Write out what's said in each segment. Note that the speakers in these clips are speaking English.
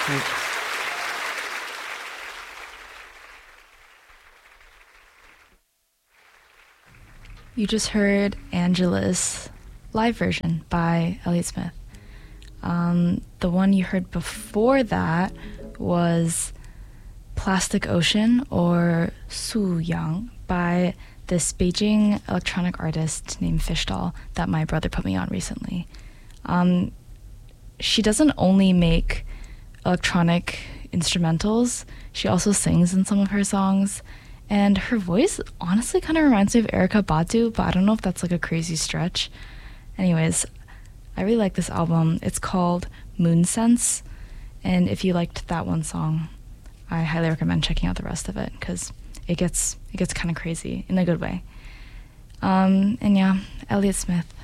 You just heard Angela's live version by Elliott Smith. The one you heard before that was Plastic Ocean, or Su Yang, by this Beijing electronic artist named Fishdoll that my brother put me on recently. She doesn't only make electronic instrumentals, she also sings in some of her songs, and her voice honestly kind of reminds me of Erykah Badu, but I don't know if that's like a crazy stretch. Anyways, I really like this album. It's called Moon Sense, and if you liked that one song, I highly recommend checking out the rest of it because it gets kind of crazy in a good way. And yeah, Elliott Smith,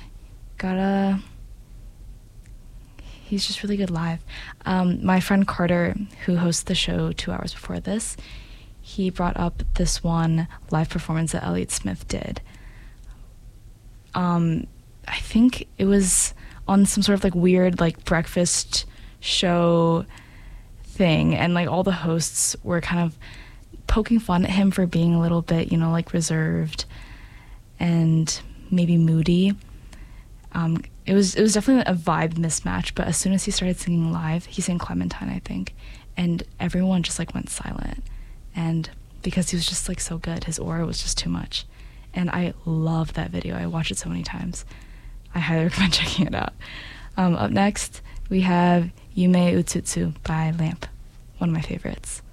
he's just really good live. My friend Carter, who hosts the show 2 hours before this, he brought up this one live performance that Elliott Smith did. I think it was on some sort of like weird like breakfast show thing, and like all the hosts were kind of poking fun at him for being a little bit, like reserved and maybe moody. It was definitely a vibe mismatch, but as soon as he started singing live, he sang Clementine, I think, and everyone just like went silent. And because he was just like so good, his aura was just too much. And I love that video. I watched it so many times. I highly recommend checking it out. Up next, we have Yume Utsutsu by Lamp, one of my favorites.